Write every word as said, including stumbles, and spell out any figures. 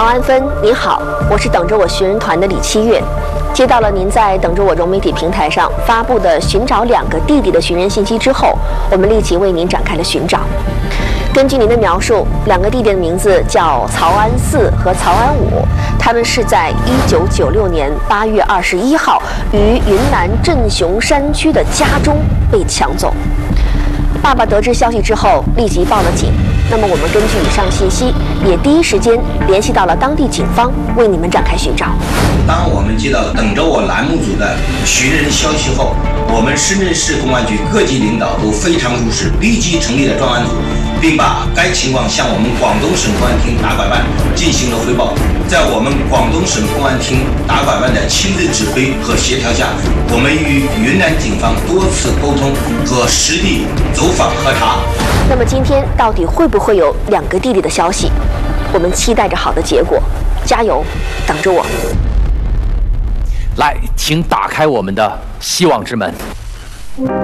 安芬，你好，我是等着我寻人团的李七月，接到了您在等着我融媒体平台上发布的寻找两个弟弟的寻人信息之后，我们立即为您展开了寻找。根据您的描述，两个弟弟的名字叫曹安四和曹安五，他们是在一九九六年八月二十一号于云南镇雄山区的家中被抢走。爸爸得知消息之后，立即报了警。那么我们根据以上信息，也第一时间联系到了当地警方，为你们展开寻找。 当我们接到等着我栏目组的寻人消息后，我们深圳市公安局各级领导都非常重视，立即成立了专案组，并把该情况向我们广东省公安厅打拐办进行了汇报。在我们广东省公安厅打拐办的亲自指挥和协调下，我们与云南警方多次沟通和实地走访核查。 那么今天到底会不会有两个弟弟的消息？我们期待着好的结果，加油，等着我。 来，请打开我们的希望之门。